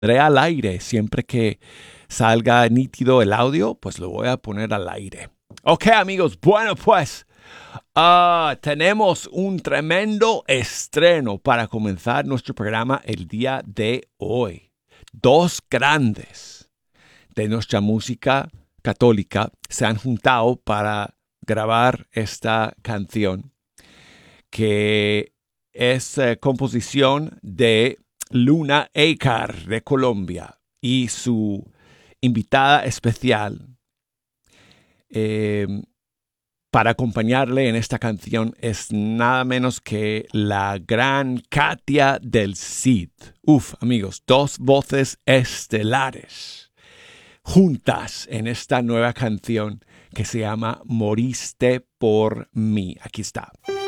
al aire. Siempre que salga nítido el audio, pues lo voy a poner al aire. Ok, amigos, bueno, pues tenemos un tremendo estreno para comenzar nuestro programa el día de hoy. Dos grandes de nuestra música católica se han juntado para grabar esta canción, que es composición de Luna Acar de Colombia, y su invitada especial para acompañarle en esta canción es nada menos que la gran Katia del Cid. Uf, amigos, dos voces estelares juntas en esta nueva canción que se llama Moriste por mí. Aquí está.